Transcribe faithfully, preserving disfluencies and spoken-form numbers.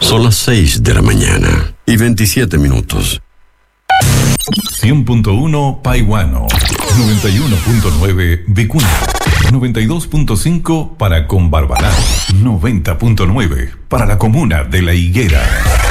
Son las seis de la mañana y veintisiete minutos. cien punto uno Paihuano, noventa y uno punto nueve Vicuña, noventa y dos punto cinco para Combarbalá, noventa punto nueve para la comuna de La Higuera.